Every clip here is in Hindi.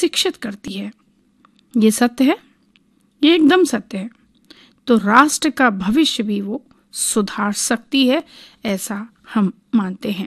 शिक्षित करती है। ये सत्य है, ये एकदम सत्य है। तो राष्ट्र का भविष्य भी वो सुधार सकती है, ऐसा हम मानते हैं।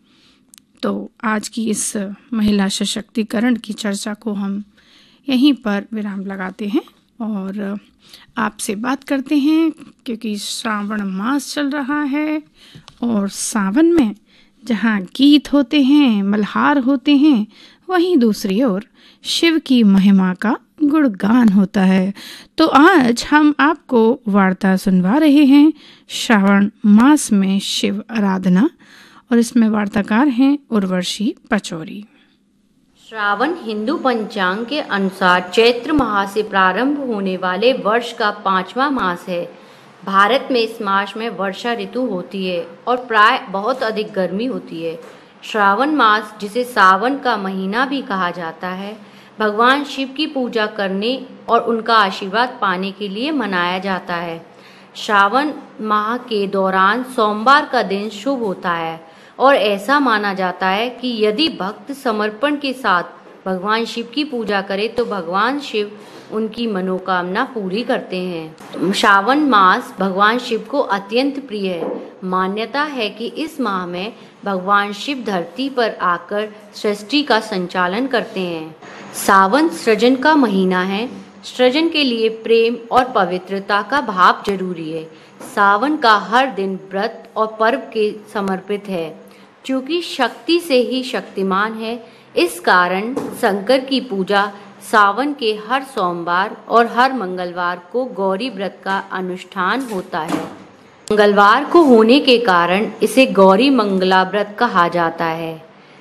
तो आज की इस महिला सशक्तिकरण की चर्चा को हम यहीं पर विराम लगाते हैं और आपसे बात करते हैं, क्योंकि श्रावण मास चल रहा है और सावन में जहाँ गीत होते हैं, मल्हार होते हैं, वहीं दूसरी ओर शिव की महिमा का गुणगान होता है। तो आज हम आपको वार्ता सुनवा रहे हैं श्रावण मास में शिव आराधना, और इसमें वार्ताकार हैं उर्वशी पचौरी। श्रावण हिंदू पंचांग के अनुसार चैत्र माह से प्रारंभ होने वाले वर्ष का 5वां मास है। भारत में इस मास में वर्षा ऋतु होती है और प्राय बहुत अधिक गर्मी होती है। श्रावण मास, जिसे सावन का महीना भी कहा जाता है, भगवान शिव की पूजा करने और उनका आशीर्वाद पाने के लिए मनाया जाता है। श्रावण माह के दौरान सोमवार का दिन शुभ होता है और ऐसा माना जाता है कि यदि भक्त समर्पण के साथ भगवान शिव की पूजा करे तो भगवान शिव उनकी मनोकामना पूरी करते हैं। श्रावण मास भगवान शिव को अत्यंत प्रिय है। मान्यता है कि इस माह में भगवान शिव धरती पर आकर सृष्टि का संचालन करते हैं। सावन सृजन का महीना है। सृजन के लिए प्रेम और पवित्रता का भाव जरूरी है। सावन का हर दिन व्रत और पर्व के समर्पित है। क्योंकि शक्ति से ही शक्तिमान है, इस कारण शंकर की पूजा सावन के हर सोमवार और हर मंगलवार को गौरी व्रत का अनुष्ठान होता है। मंगलवार को होने के कारण इसे गौरी मंगला व्रत कहा जाता है।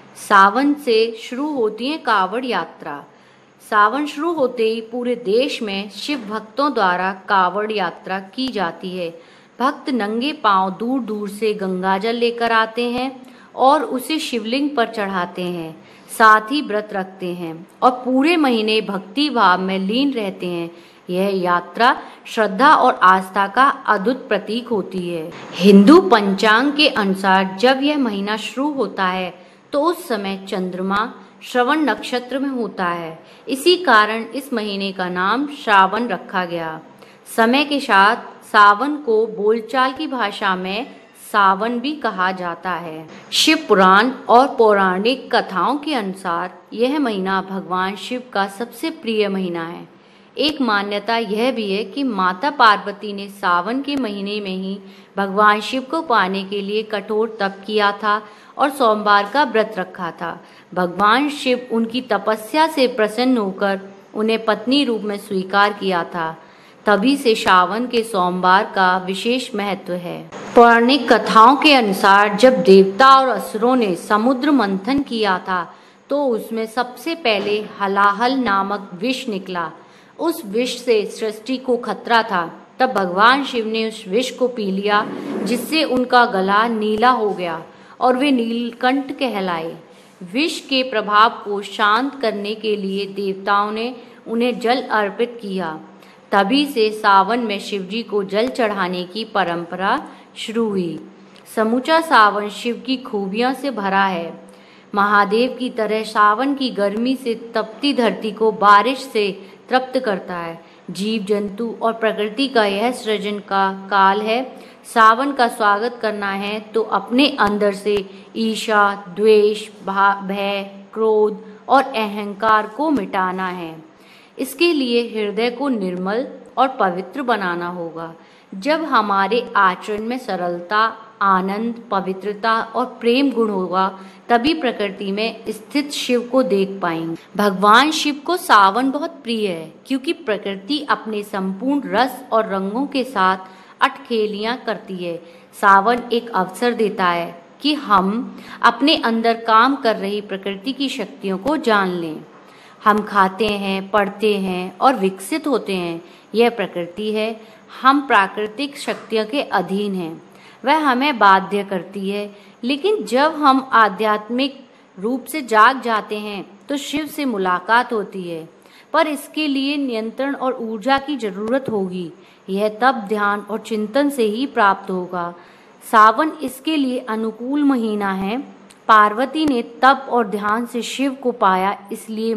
सावन से शुरू होती है कावड़ यात्रा। सावन शुरू होते ही पूरे देश में शिव भक्तों द्वारा कावड़ यात्रा की जाती है। भक्त नंगे पांव दूर दूर से गंगा जल लेकर आते हैं और उसे शिवलिंग पर चढ़ाते हैं, साथ ही व्रत रखते हैं और पूरे महीने भक्ति भाव में लीन रहते हैं। यह यात्रा श्रद्धा और आस्था का अद्भुत प्रतीक होती है। हिंदू पंचांग के अनुसार जब यह महीना शुरू होता है तो उस समय चंद्रमा श्रवण नक्षत्र में होता है। इसी कारण इस महीने का नाम श्रावण रखा गया। समय के साथ सावन को बोलचाल की भाषा में सावन भी कहा जाता है। शिव पुराण और पौराणिक कथाओं के अनुसार यह महीना भगवान शिव का सबसे प्रिय महीना है। एक मान्यता यह भी है कि माता पार्वती ने सावन के महीने में ही भगवान शिव को पाने के लिए कठोर तप किया था और सोमवार का व्रत रखा था। भगवान शिव उनकी तपस्या से प्रसन्न होकर उन्हें पत्नी रूप में स्वीकार किया था। तभी से सावन के सोमवार का विशेष महत्व है। पौराणिक कथाओं के अनुसार जब देवता और असुरों ने समुद्र मंथन किया था तो उसमें सबसे पहले हलाहल नामक विष निकला। उस विष से सृष्टि को खतरा था। तब भगवान शिव ने उस विष को पी लिया, जिससे उनका गला नीला हो गया और वे नीलकंठ कहलाए। विष के प्रभाव को शांत करने के लिए देवताओं ने उन्हें जल अर्पित किया। तभी से सावन में शिवजी को जल चढ़ाने की परंपरा शुरू हुई। समूचा सावन शिव की खूबियों से भरा है। महादेव की तरह सावन की गर्मी से तपती धरती को बारिश से तृप्त करता है। जीव जंतु और प्रकृति का यह सृजन का काल है। सावन का स्वागत करना है तो अपने अंदर से ईर्ष्या, द्वेष, भय, क्रोध और अहंकार को मिटाना है। इसके लिए हृदय को निर्मल और पवित्र बनाना होगा। जब हमारे आचरण में सरलता, आनंद, पवित्रता और प्रेम गुण होगा, तभी प्रकृति में स्थित शिव को देख पाएंगे। भगवान शिव को सावन बहुत प्रिय है, क्योंकि प्रकृति अपने संपूर्ण रस और रंगों के साथ अटखेलियां करती है। सावन एक अवसर देता है कि हम अपने अंदर काम कर रही प्रकृति की शक्तियों को जान लें। हम खाते हैं, पढ़ते हैं और विकसित होते हैं, यह प्रकृति है। हम प्राकृतिक शक्तियों के अधीन हैं, वह हमें बाध्य करती है। लेकिन जब हम आध्यात्मिक रूप से जाग जाते हैं तो शिव से मुलाकात होती है, पर इसके लिए नियंत्रण और ऊर्जा की जरूरत होगी। यह तब ध्यान और चिंतन से ही प्राप्त होगा। सावन इसके लिए अनुकूल महीना है। पार्वती ने तप और ध्यान से शिव को पाया, इसलिए